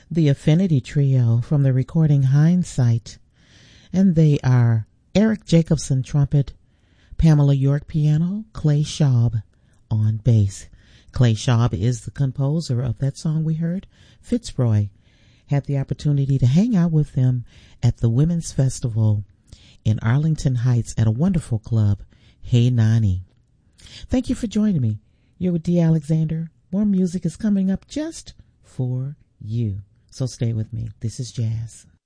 the Affinity Trio from the recording Hindsight, and they are Eric Jacobson trumpet, Pamela York piano, Clay Schaub on bass. Clay Schaub is the composer of that song we heard, Fitzroy. Had the opportunity to hang out with them at the Women's Festival in Arlington Heights at a wonderful club, Hey Nani. Thank you for joining me. You're with Dee Alexander. More music is coming up just for you. So stay with me. This is Jazz.